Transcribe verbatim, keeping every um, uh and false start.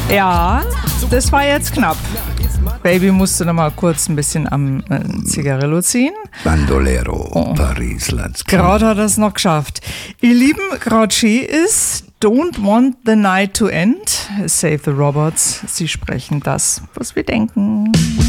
Ja, das war jetzt knapp. Baby musste noch mal kurz ein bisschen am äh, Zigarillo ziehen. Bandolero, Oh. Paris, let's go. Gerade hat er es noch geschafft. Ihr Lieben, gerade schön ist Don't Want the Night to End. Save the Robots. Sie sprechen das, was wir denken.